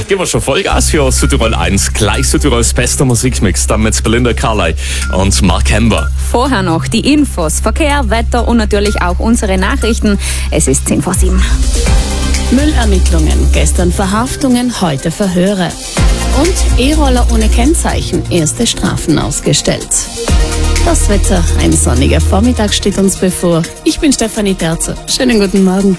geben wir schon Vollgas für Südtirol 1. Gleich Südtirols bester Musikmix, dann mit Belinda Carlisle und Mark Hember. Vorher noch die Infos, Verkehr, Wetter und natürlich auch unsere Nachrichten. Es ist 10:07. Müllermittlungen, gestern Verhaftungen, heute Verhöre. Und E-Roller ohne Kennzeichen, erste Strafen ausgestellt. Das Wetter, ein sonniger Vormittag steht uns bevor. Ich bin Stefanie Terzer. Schönen guten Morgen.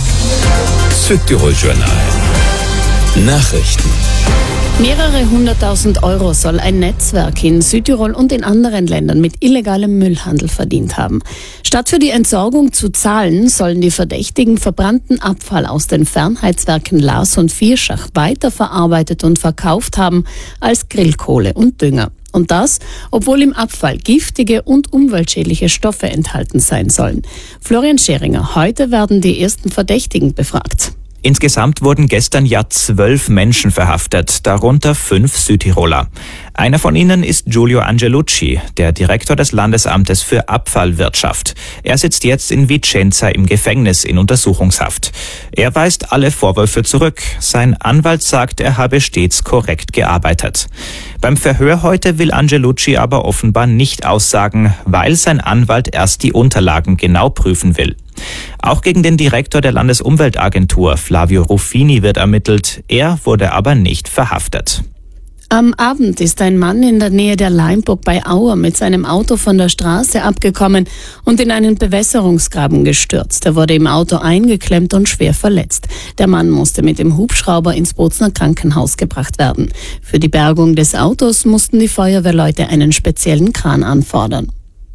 Südtirol Journal. Nachrichten. Mehrere 100.000 Euro soll ein Netzwerk in Südtirol und in anderen Ländern mit illegalem Müllhandel verdient haben. Statt für die Entsorgung zu zahlen, sollen die Verdächtigen verbrannten Abfall aus den Fernheitswerken Lars und Vierschach weiterverarbeitet und verkauft haben als Grillkohle und Dünger. Und das, obwohl im Abfall giftige und umweltschädliche Stoffe enthalten sein sollen. Florian Scheringer, heute werden die ersten Verdächtigen befragt. Insgesamt wurden gestern 12 Menschen verhaftet, darunter 5 Südtiroler. Einer von ihnen ist Giulio Angelucci, der Direktor des Landesamtes für Abfallwirtschaft. Er sitzt jetzt in Vicenza im Gefängnis in Untersuchungshaft. Er weist alle Vorwürfe zurück. Sein Anwalt sagt, er habe stets korrekt gearbeitet. Beim Verhör heute will Angelucci aber offenbar nicht aussagen, weil sein Anwalt erst die Unterlagen genau prüfen will. Auch gegen den Direktor der Landesumweltagentur, Flavio Ruffini, wird ermittelt. Er wurde aber nicht verhaftet. Am Abend ist ein Mann in der Nähe der Leimburg bei Auer mit seinem Auto von der Straße abgekommen und in einen Bewässerungsgraben gestürzt. Er wurde im Auto eingeklemmt und schwer verletzt. Der Mann musste mit dem Hubschrauber ins Bozner Krankenhaus gebracht werden. Für die Bergung des Autos mussten die Feuerwehrleute einen speziellen Kran anfordern.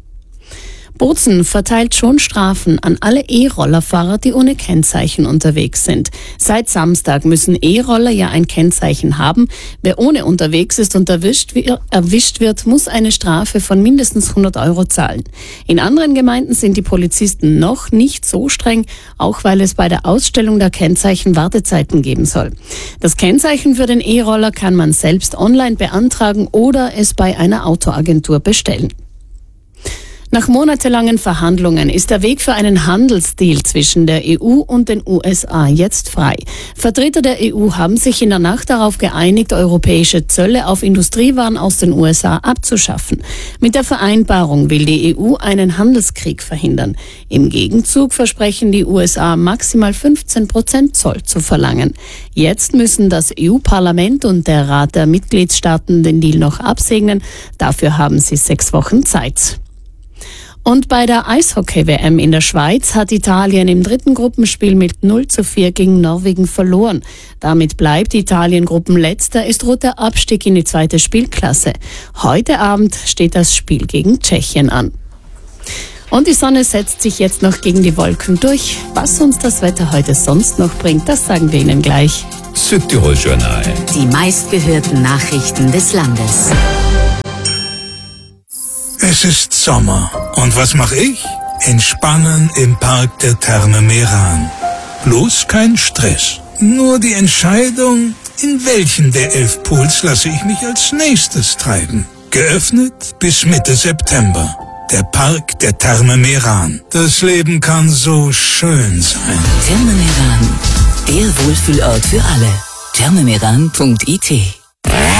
Bozen verteilt schon Strafen an alle E-Rollerfahrer, die ohne Kennzeichen unterwegs sind. Seit Samstag müssen E-Roller ja ein Kennzeichen haben. Wer ohne unterwegs ist und erwischt wird, muss eine Strafe von mindestens 100 Euro zahlen. In anderen Gemeinden sind die Polizisten noch nicht so streng, auch weil es bei der Ausstellung der Kennzeichen Wartezeiten geben soll. Das Kennzeichen für den E-Roller kann man selbst online beantragen oder es bei einer Autoagentur bestellen. Nach monatelangen Verhandlungen ist der Weg für einen Handelsdeal zwischen der EU und den USA jetzt frei. Vertreter der EU haben sich in der Nacht darauf geeinigt, europäische Zölle auf Industriewaren aus den USA abzuschaffen. Mit der Vereinbarung will die EU einen Handelskrieg verhindern. Im Gegenzug versprechen die USA maximal 15% Zoll zu verlangen. Jetzt müssen das EU-Parlament und der Rat der Mitgliedstaaten den Deal noch absegnen. Dafür haben sie 6 Wochen Zeit. Und bei der Eishockey-WM in der Schweiz hat Italien im dritten Gruppenspiel mit 0:4 gegen Norwegen verloren. Damit bleibt Italien Gruppenletzter, es droht der Abstieg in die zweite Spielklasse. Heute Abend steht das Spiel gegen Tschechien an. Und die Sonne setzt sich jetzt noch gegen die Wolken durch. Was uns das Wetter heute sonst noch bringt, das sagen wir Ihnen gleich. Südtirol Journal. Die meistgehörten Nachrichten des Landes. Es ist Sommer. Und was mache ich? Entspannen im Park der Therme Meran. Bloß kein Stress. Nur die Entscheidung, in welchen der 11 Pools lasse ich mich als nächstes treiben. Geöffnet bis Mitte September. Der Park der Therme Meran. Das Leben kann so schön sein. Therme Meran, der Wohlfühlort für alle. thermemeran.it